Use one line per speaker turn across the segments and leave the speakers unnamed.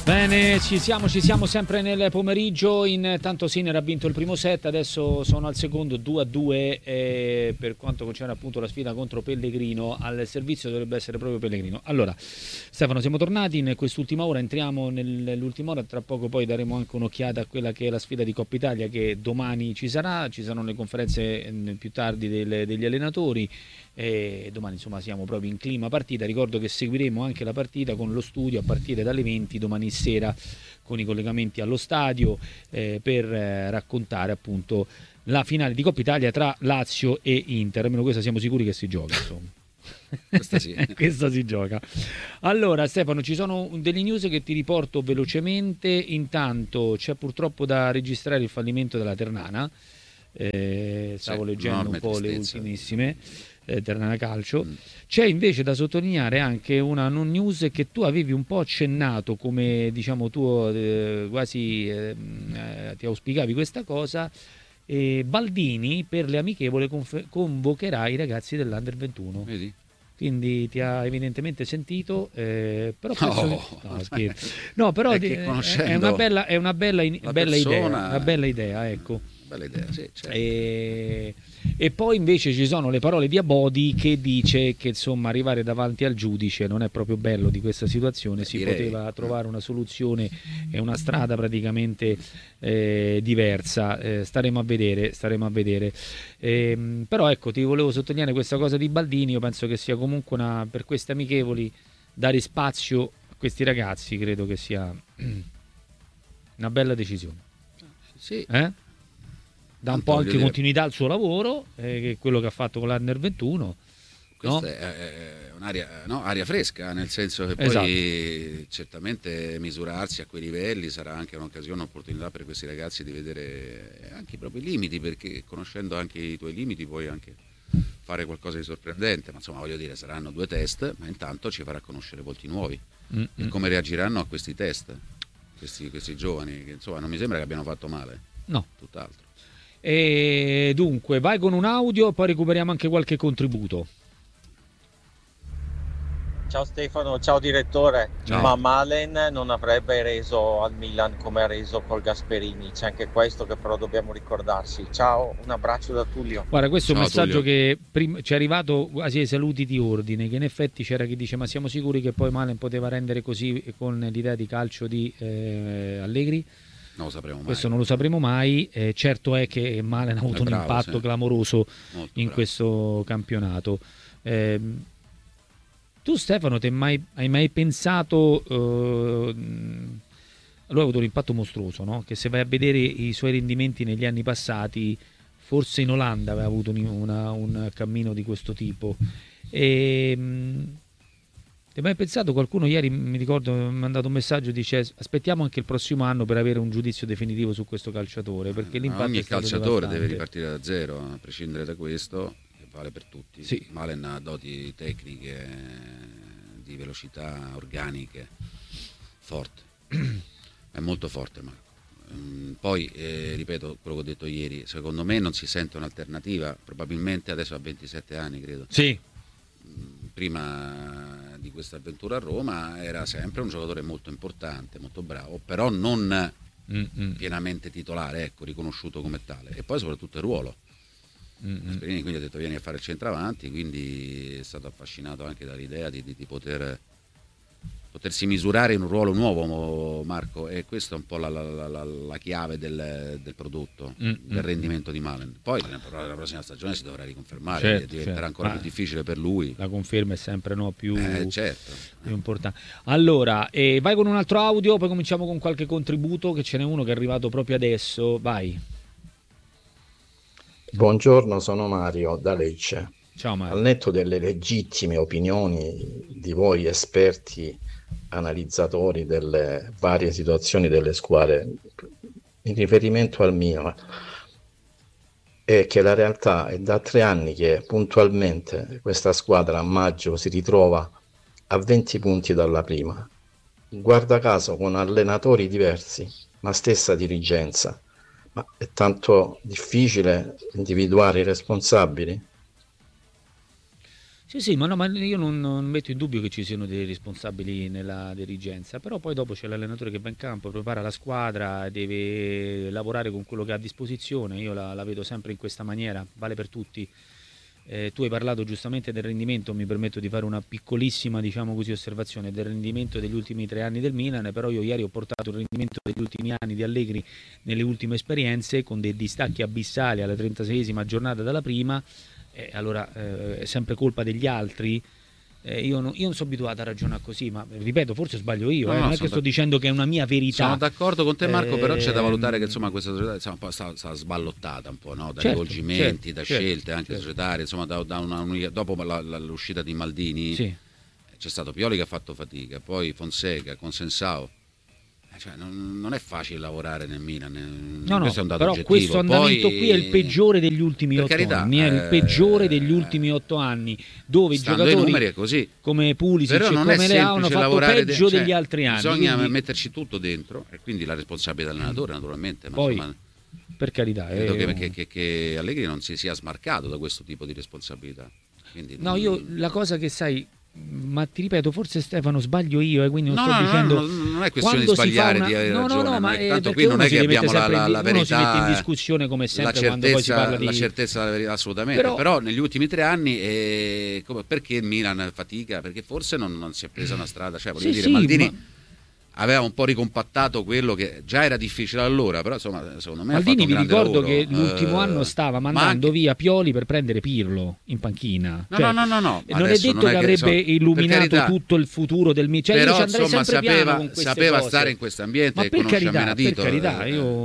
Bene, ci siamo sempre nel pomeriggio. Intanto Sinner ha vinto il primo set, adesso sono al secondo 2-2 per quanto concerne appunto la sfida contro Pellegrino. Al servizio dovrebbe essere proprio Pellegrino. Allora, Stefano, siamo tornati in quest'ultima ora, entriamo nell'ultima ora, tra poco poi daremo anche un'occhiata a quella che è la sfida di Coppa Italia che domani ci sarà, ci saranno le conferenze più tardi degli allenatori. E domani insomma siamo proprio in clima partita. Ricordo che seguiremo anche la partita con lo studio a partire dalle 20 domani sera con i collegamenti allo stadio per raccontare appunto la finale di Coppa Italia tra Lazio e Inter. Almeno questa siamo sicuri che si gioca, insomma.
Questa sì.
Questa si gioca. Allora Stefano, ci sono delle news che ti riporto velocemente. Intanto c'è purtroppo da registrare il fallimento della Ternana. Stavo leggendo un po' le ultimissime Ternana Calcio. C'è invece da sottolineare anche una non news che tu avevi un po' accennato, come diciamo tu quasi ti auspicavi questa cosa. Baldini per le amichevole convocherà i ragazzi dell'Under 21.
Vedi?
Quindi ti ha evidentemente sentito, però
no,
però
è
una bella idea, una bella idea, ecco.
Bella idea, sì, certo.
E poi invece ci sono le parole di Abodi che dice che insomma arrivare davanti al giudice non è proprio bello di questa situazione, poteva trovare una soluzione e una strada praticamente diversa. Staremo a vedere. Però ecco, ti volevo sottolineare questa cosa di Baldini. Io penso che sia comunque per queste amichevoli dare spazio a questi ragazzi, credo che sia una bella decisione.
Sì.
Dà un po' anche continuità al suo lavoro, che è quello che ha fatto con l'Under 21.
Questa è un'aria, aria fresca, nel senso che poi certamente misurarsi a quei livelli sarà anche un'occasione, un'opportunità per questi ragazzi di vedere anche i propri limiti, perché conoscendo anche i tuoi limiti puoi anche fare qualcosa di sorprendente. Ma insomma, voglio dire, saranno 2 test, ma intanto ci farà conoscere volti nuovi e come reagiranno a questi test questi giovani, che insomma non mi sembra che abbiano fatto male.
No,
tutt'altro.
E dunque vai con un audio e poi recuperiamo anche qualche contributo.
Ciao Stefano, ciao direttore.
Ciao.
Ma Malen non avrebbe reso al Milan come ha reso col Gasperini, c'è anche questo che però dobbiamo ricordarsi. Ciao, un abbraccio da Tullio.
Guarda, questo è un messaggio
Tullio,
che ci è arrivato quasi ai saluti di ordine, che in effetti c'era chi dice ma siamo sicuri che poi Malen poteva rendere così con l'idea di calcio di Allegri?
Non lo sapremo mai.
Questo non lo sapremo mai. Certo è che Malen ha avuto un impatto clamoroso in questo campionato. Tu Stefano, hai mai pensato, lui ha avuto un impatto mostruoso, no? Che se vai a vedere i suoi rendimenti negli anni passati, forse in Olanda aveva avuto un cammino di questo tipo. Ti hai mai pensato, qualcuno ieri mi ricordo mi ha mandato un messaggio, dice aspettiamo anche il prossimo anno per avere un giudizio definitivo su questo calciatore, perché l'impatto
ogni
è stato
calciatore
devastante.
deve ripartire da zero, a prescindere da questo, che vale per tutti.
Sì.
Malen ha doti tecniche, di velocità organiche forte, è molto forte Marco. Poi ripeto quello che ho detto ieri, secondo me non si sente un'alternativa, probabilmente adesso ha 27 anni credo.
Sì.
Prima di questa avventura a Roma era sempre un giocatore molto importante, molto bravo, però non pienamente titolare, ecco, riconosciuto come tale. E poi soprattutto il ruolo. Gasperini quindi ha detto vieni a fare il centravanti, quindi è stato affascinato anche dall'idea di potersi misurare in un ruolo nuovo, Marco, e questa è un po' la chiave del prodotto, del rendimento di Malen. Poi la prossima stagione si dovrà riconfermare, diventerà ancora più difficile per lui.
La conferma è sempre più importante. Allora, vai con un altro audio, poi cominciamo con qualche contributo, che ce n'è uno che è arrivato proprio adesso. Vai.
Buongiorno, sono Mario da Lecce.
Ciao Mario.
Al netto delle legittime opinioni di voi esperti analizzatori delle varie situazioni delle squadre, in riferimento al Milan, è che la realtà è da 3 anni che puntualmente questa squadra a maggio si ritrova a 20 punti dalla prima, guarda caso con allenatori diversi, ma stessa dirigenza. Ma è tanto difficile individuare i responsabili?
Sì, ma io non metto in dubbio che ci siano dei responsabili nella dirigenza, però poi dopo c'è l'allenatore che va in campo, prepara la squadra, deve lavorare con quello che ha a disposizione. Io la vedo sempre in questa maniera, vale per tutti. Tu hai parlato giustamente del rendimento, mi permetto di fare una piccolissima, diciamo così, osservazione del rendimento degli ultimi 3 anni del Milan, però io ieri ho portato il rendimento degli ultimi anni di Allegri nelle ultime esperienze con dei distacchi abissali alla 36esima giornata dalla prima. Allora è sempre colpa degli altri. Io non sono abituato a ragionare così, ma ripeto, forse sbaglio io, non è che sto dicendo che è una mia verità.
Sono d'accordo con te, Marco, però c'è da valutare che insomma questa società sta sballottata un po', no? Da rivolgimenti, da scelte anche societarie, insomma dopo l'uscita di Maldini c'è stato Pioli che ha fatto fatica, poi Fonseca, Consensao. Cioè, non è facile lavorare nel Milan, questo è un dato
però
oggettivo.
Questo andamento qui è il peggiore degli ultimi 8 anni, è il peggiore degli ultimi 8 anni, dove i giocatori
numeri è così.
Come Pulisic e come Leao hanno fatto peggio degli altri anni.
Bisogna metterci tutto dentro e quindi la responsabilità dell'allenatore naturalmente. Ma
poi,
insomma,
per carità,
credo che Allegri non si sia smarcato da questo tipo di responsabilità. Quindi
io la cosa che sai, ma ti ripeto, forse Stefano sbaglio io, quindi non sto dicendo.
Non è questione di sbagliare, di avere ragione,
ma
tanto qui non è che abbiamo la verità,
uno si mette in discussione come sempre quando poi si parla di
la certezza della verità, assolutamente. Però negli ultimi 3 anni perché il Milan fatica? Perché forse non si è presa una strada, cioè voglio dire, Maldini aveva un po' ricompattato quello che già era difficile allora, però insomma secondo me
Maldini, vi ricordo
lavoro.
Che l'ultimo anno stava mandando via Pioli per prendere Pirlo in panchina.
No.
Non è detto che avrebbe illuminato tutto il futuro del Milan,
però
io ci
insomma sapeva
cose.
Stare in questo ambiente,
ma per carità,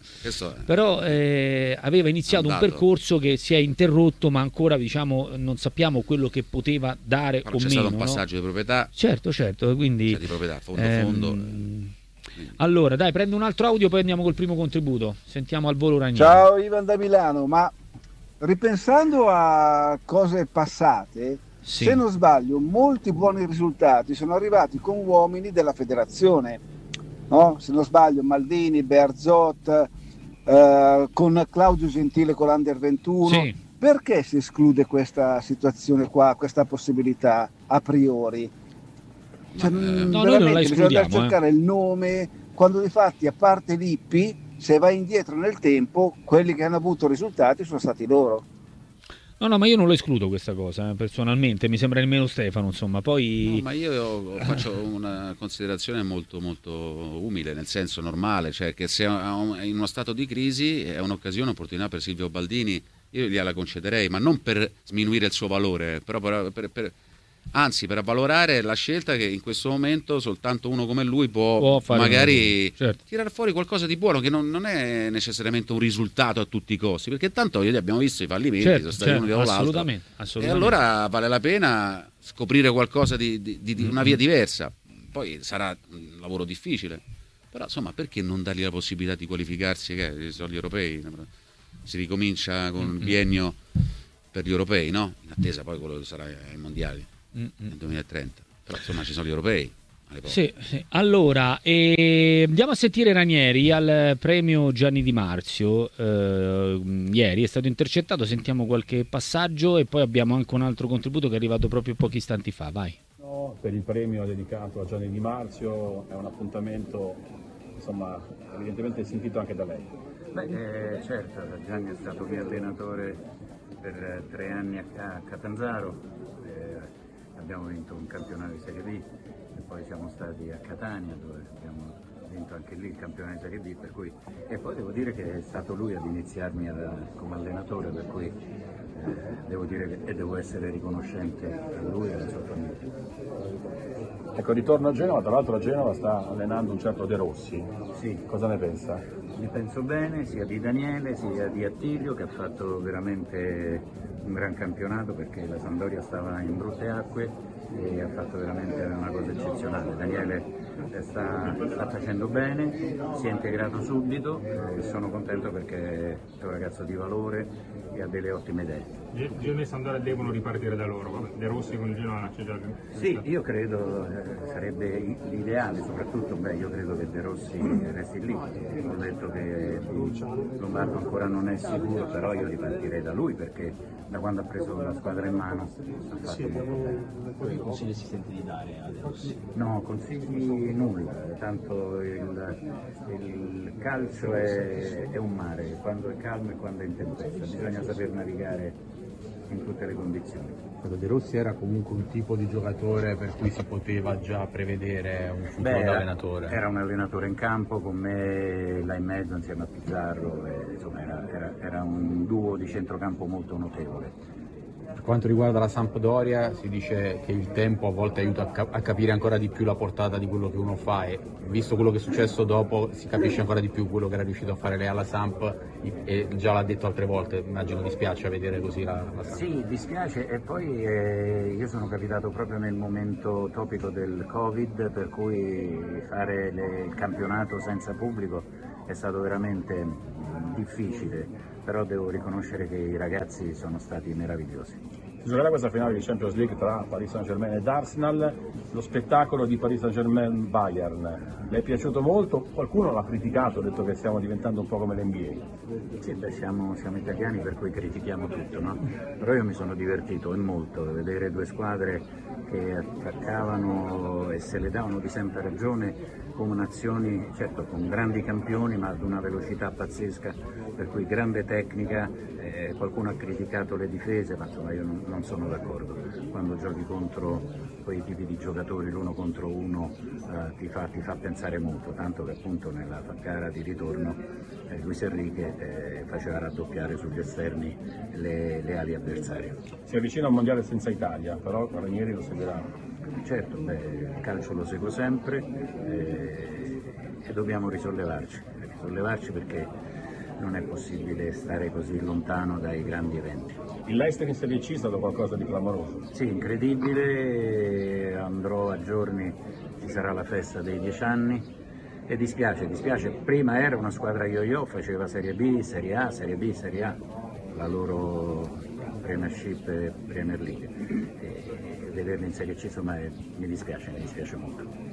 però aveva iniziato un percorso che si è interrotto, ma ancora non sappiamo quello che poteva dare o meno.
C'è stato un passaggio di proprietà,
certo, quindi
di proprietà fondo.
Allora dai, prendo un altro audio, poi andiamo col primo contributo. Sentiamo al volo Ranieri.
Ciao, Ivan da Milano. Ma ripensando a cose passate, se non sbaglio, molti buoni risultati sono arrivati con uomini della federazione, no? Se non sbaglio, Maldini, Bearzot, con Claudio Gentile con l'Under 21. Perché si esclude questa situazione qua, questa possibilità a priori? Cioè,
noi non la escludiamo,
bisogna cercare il nome, quando di fatti, a parte Lippi, se vai indietro nel tempo, quelli che hanno avuto risultati sono stati loro.
No, ma io non lo escludo questa cosa, personalmente, mi sembra nemmeno Stefano, insomma, poi...
No, ma io faccio una considerazione molto, molto umile, nel senso normale, cioè che se in uno stato di crisi è un'occasione, un'opportunità per Silvio Baldini, io gliela concederei, ma non per sminuire il suo valore, però anzi per avvalorare la scelta che in questo momento soltanto uno come lui può magari tirare fuori qualcosa di buono, che non è necessariamente un risultato a tutti i costi, perché tanto io abbiamo visto i fallimenti, sono stati uno dietro l'altro, e allora vale la pena scoprire qualcosa di una via diversa. Poi sarà un lavoro difficile, però insomma, perché non dargli la possibilità di qualificarsi, che sono gli europei, si ricomincia con il biennio per gli europei, no? In attesa poi quello che sarà ai mondiali nel 2030, però insomma ci sono gli europei.
Sì. Allora andiamo a sentire Ranieri al premio Gianni Di Marzio. Ieri è stato intercettato, sentiamo qualche passaggio e poi abbiamo anche un altro contributo che è arrivato proprio pochi istanti fa. Vai.
Per il premio dedicato a Gianni Di Marzio, è un appuntamento insomma evidentemente sentito anche da lei.
Certo, Gianni è stato mio allenatore per 3 anni a Catanzaro. Abbiamo vinto un campionato di Serie B e poi siamo stati a Catania dove abbiamo vinto anche lì il campionato di Serie B, per cui, e poi devo dire che è stato lui ad iniziarmi come allenatore, per cui devo dire che devo essere riconoscente a lui e alla sua famiglia.
Ecco, ritorno a Genova, tra l'altro a Genova sta allenando un certo De Rossi.
Sì.
Cosa ne pensa?
Ne penso bene, sia di Daniele sia di Attilio, che ha fatto veramente un gran campionato, perché la Sampdoria stava in brutte acque e ha fatto veramente una cosa eccezionale. Daniele sta facendo bene, si è integrato subito e sono contento perché è un ragazzo di valore e ha delle ottime idee.
Genoa e Sampdoria devono ripartire da loro, De Rossi con il Genoa c'è già...
Sì, io credo sarebbe l'ideale, soprattutto io credo che De Rossi resti lì. Ho letto che Lombardo ancora non è sicuro, però io ripartirei da lui perché da quando ha preso la squadra in mano ha fatto molto bene.
Che consigli si sente di dare a De Rossi?
No, consigli nulla, tanto il calcio è un mare, quando è calmo e quando è in tempesta, bisogna saper navigare in tutte le condizioni.
De Rossi era comunque un tipo di giocatore per cui si poteva già prevedere un futuro da allenatore.
Era un allenatore in campo, con me là in mezzo insieme a Pizzarro, insomma era un duo di centrocampo molto notevole.
Per quanto riguarda la Sampdoria si dice che il tempo a volte aiuta a capire ancora di più la portata di quello che uno fa, e visto quello che è successo dopo si capisce ancora di più quello che era riuscito a fare lei alla Samp, e già l'ha detto altre volte, immagino dispiace vedere così la Samp.
Sì, dispiace, e poi io sono capitato proprio nel momento topico del Covid, per cui fare il campionato senza pubblico è stato veramente difficile, però devo riconoscere che i ragazzi sono stati meravigliosi.
Si giocherà questa finale di Champions League tra Paris Saint-Germain ed Arsenal, lo spettacolo di Paris Saint-Germain-Bayern. Le è piaciuto molto? Qualcuno l'ha criticato, ha detto che stiamo diventando un po' come l'NBA.
Sì, siamo italiani per cui critichiamo tutto, no? Però io mi sono divertito e molto a vedere due squadre che attaccavano e se le davano di sempre ragione, come nazioni, certo con grandi campioni ma ad una velocità pazzesca, per cui grande tecnica. Qualcuno ha criticato le difese, ma insomma io non sono d'accordo. Quando giochi contro quei tipi di giocatori, l'uno contro uno, ti fa pensare molto, tanto che appunto nella gara di ritorno Luis Enrique faceva raddoppiare sugli esterni le ali avversarie.
Si avvicina un mondiale senza Italia, però Ranieri lo seguirà.
Certo, il calcio lo seguo sempre e dobbiamo risollevarci perché non è possibile stare così lontano dai grandi eventi.
Il Leicester in Serie C è stato qualcosa di clamoroso.
Sì, incredibile, andrò a giorni, ci sarà la festa dei 10 anni e dispiace, prima era una squadra yo-yo, faceva Serie B, Serie A, Serie B, Serie A, la loro Premiership e Premier League, e vederli in Serie C insomma mi dispiace molto.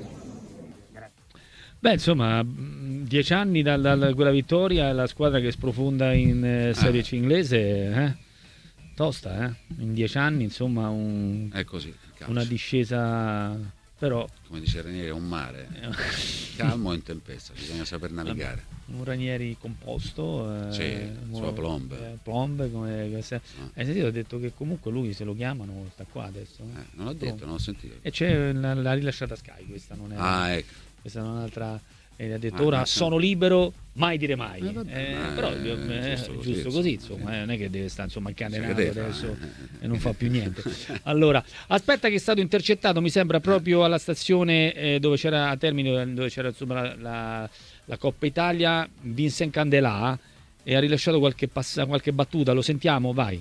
Beh, insomma, 10 anni da quella vittoria, la squadra che sprofonda in Serie C inglese, tosta, in 10 anni, insomma,
è così,
una discesa, però...
Come dice Ranieri, è un mare, calmo e in tempesta, bisogna saper navigare.
Un Ranieri composto,
sì, sua plombe.
Hai sentito? Ha detto che comunque lui, se lo chiamano, sta qua adesso.
Non l'ho detto, non l'ho sentito.
E c'è la rilasciata Sky, questa non è...
ecco.
Questa è un'altra, ha detto ora sono libero, mai dire mai, però è giusto così, insomma, non è che deve stare insomma incatenato adesso e non fa più niente. Allora, aspetta che è stato intercettato, mi sembra proprio alla stazione dove c'era a Termini, dove c'era insomma la Coppa Italia, Vincent Candelà, e ha rilasciato qualche battuta, lo sentiamo, vai.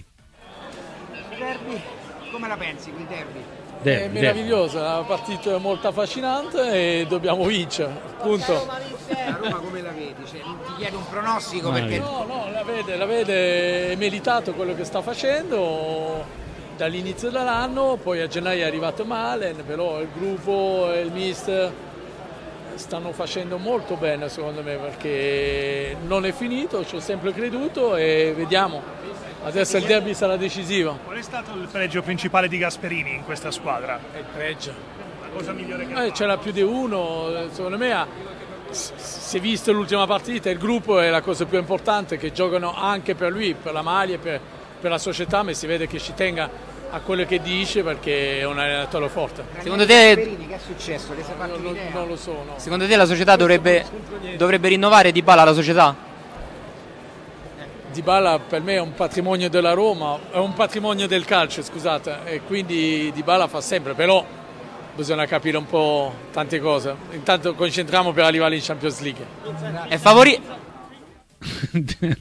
Derby, come la pensi quel derby?
È meravigliosa, è una partita molto affascinante e dobbiamo vincere, punto.
La Roma come la vedi? Cioè, non ti chiedo un pronostico perché...
No, la vede, è meritato quello che sta facendo dall'inizio dell'anno, poi a gennaio è arrivato male, però il gruppo e il mister stanno facendo molto bene secondo me, perché non è finito, ci ho sempre creduto e vediamo. Adesso il derby sarà decisivo.
Qual è stato il pregio principale di Gasperini in questa squadra?
Il pregio.
La cosa migliore che ha fatto?
C'era più di uno, secondo me si è visto l'ultima partita, il gruppo è la cosa più importante, che giocano anche per lui, per la maglia, per la società, ma si vede che ci tenga a quello che dice perché è un allenatore forte.
Secondo te che è successo?
Non lo so. No.
Secondo te la società dovrebbe rinnovare Dybala alla società?
Dybala per me è un patrimonio della Roma, è un patrimonio del calcio, scusate, e quindi Dybala fa sempre, però bisogna capire un po' tante cose. Intanto concentriamo per arrivare in Champions League.
È favorito?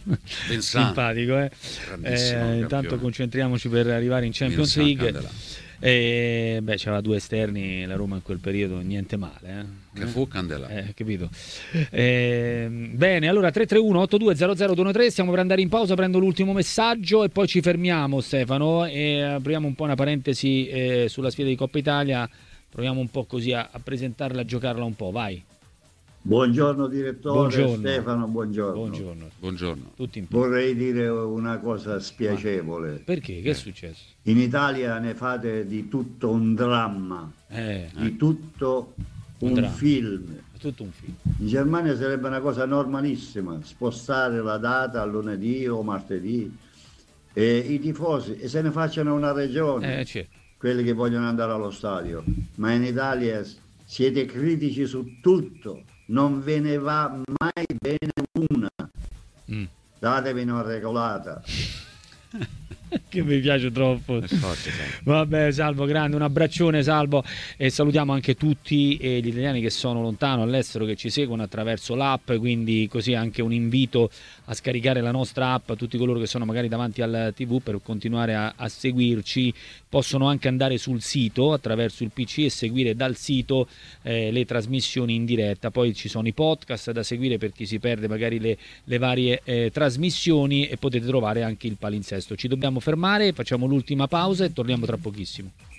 Simpatico, intanto concentriamoci per arrivare in Champions League. C'aveva 2 esterni la Roma in quel periodo, niente male.
Che fu Candela.
Capito. Bene, allora 331-8200-213, stiamo per andare in pausa, prendo l'ultimo messaggio e poi ci fermiamo, Stefano, e apriamo un po' una parentesi sulla sfida di Coppa Italia, proviamo un po' così a presentarla, a giocarla un po', vai.
Buongiorno direttore.
Buongiorno.
Stefano,
Buongiorno.
Tutti in
Vorrei dire una cosa spiacevole.
Perché? Che è successo?
In Italia ne fate di tutto un dramma, di tutto un film.
Tutto un film.
In Germania sarebbe una cosa normalissima, spostare la data a lunedì o martedì e i tifosi e se ne facciano una regione, quelli che vogliono andare allo stadio. Ma in Italia siete critici su tutto. Non ve ne va mai bene una. Datevi una regolata.
Che mi piace troppo. Vabbè, Salvo, grande, un abbraccione, Salvo, e salutiamo anche tutti gli italiani che sono lontano all'estero, che ci seguono attraverso l'app, quindi così anche un invito a scaricare la nostra app a tutti coloro che sono magari davanti al TV per continuare a seguirci. Possono anche andare sul sito attraverso il PC e seguire dal sito le trasmissioni in diretta. Poi ci sono i podcast da seguire per chi si perde magari le varie trasmissioni, e potete trovare anche il palinsesto. Ci dobbiamo fermare, facciamo l'ultima pausa e torniamo tra pochissimo.